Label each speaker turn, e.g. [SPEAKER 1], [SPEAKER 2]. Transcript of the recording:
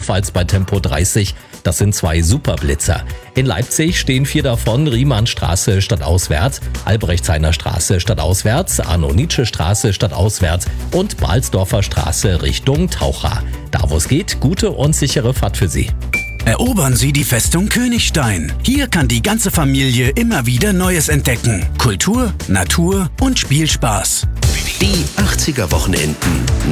[SPEAKER 1] ebenfalls bei Tempo 30. Das sind 2 Superblitzer. In Leipzig stehen 4 davon: Riemannstraße stadtauswärts, Albrechtshainer Straße stadtauswärts, Arno-Nietzsche-Straße stadtauswärts und Balsdorfer Straße Richtung Taucha. Da wo es geht, gute und sichere Fahrt für Sie.
[SPEAKER 2] Erobern Sie die Festung Königstein. Hier kann die ganze Familie immer wieder Neues entdecken. Kultur, Natur und Spielspaß.
[SPEAKER 3] Die 80er Wochenenden.